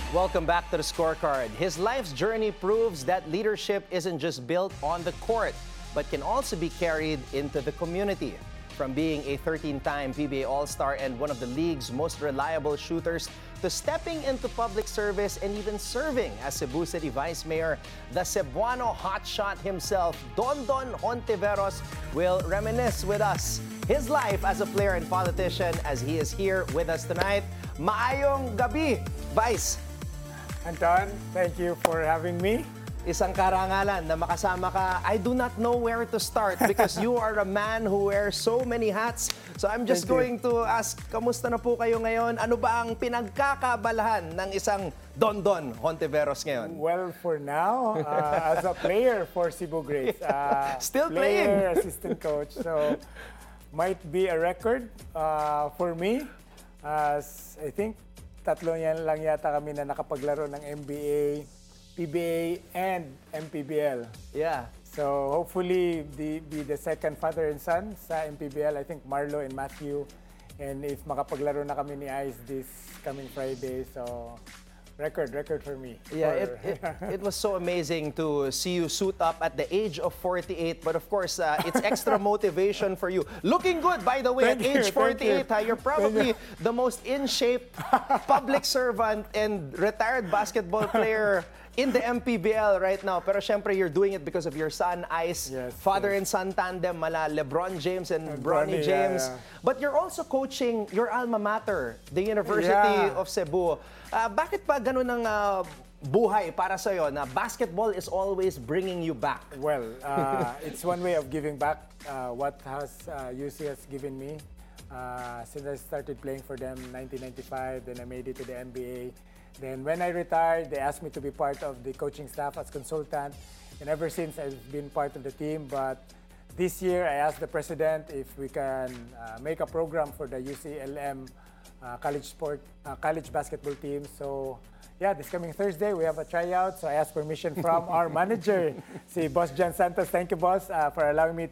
Welcome back to the Scorecard. His life's journey proves that leadership isn't just built on the court, but can also be carried into the community. From being a 13-time PBA All-Star and one of the league's most reliable shooters to stepping into public service and even serving as Cebu City Vice Mayor, the Cebuano hotshot himself, Dondon Hontiveros, will reminisce with us his life as a player and politician as he is here with us tonight. Maayong gabi, Vice. Anton, thank you for having me. Isang karangalan na makasama ka. I do not know where to start because you are a man who wears so many hats. So I'm just going to ask, kamusta na po kayo ngayon? Ano ba ang pinagkakabalahan ng isang Dondon Hontiveros ngayon? Well, for now, as a player for Cebu Greats. Still player, playing. assistant coach. So, might be a record for me. As I think, tatlo yan lang yata kami na nakapaglaro ng NBA, PBA, and MPBL. Yeah. So hopefully be the second father and son sa MPBL. I think Marlo and Matthew. And if makapaglaro na kami ni Ice this coming Friday, so record for me. Yeah, it was so amazing to see you suit up at the age of 48. But of course, it's extra motivation for you. Looking good, by the way, at age 48. You're probably the most in-shape public servant and retired basketball player in the MPBL right now. Pero syempre, you're doing it because of your son, Ice. Yes, father and son tandem, mala LeBron James and Bronny James. Yeah. But you're also coaching your alma mater, the University of Cebu. Bakit pa ganun ang buhay para sa'yo na basketball is always bringing you back? Well, it's one way of giving back what has UC has given me. Since I started playing for them in 1995, then I made it to the NBA. Then when I retired, they asked me to be part of the coaching staff as consultant. And ever since, I've been part of the team. But this year, I asked the president if we can make a program for the UCLM college basketball team. So yeah, this coming Thursday, we have a tryout. So I asked permission from our manager, si Boss John Santos. Thank you, boss, for allowing me